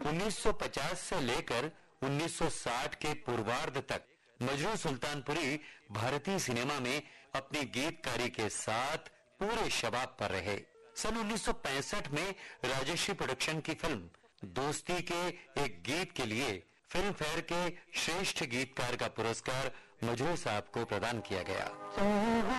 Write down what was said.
1950 से लेकर 1960 के पूर्वार्ध तक मजरू सुल्तानपुरी भारतीय सिनेमा में अपनी गीतकारी के साथ पूरे शबाब पर रहे। सन 1965 में राजश्री प्रोडक्शन की फिल्म दोस्ती के एक गीत के लिए फिल्म फेयर के श्रेष्ठ गीतकार का पुरस्कार मजरू साहब को प्रदान किया गया।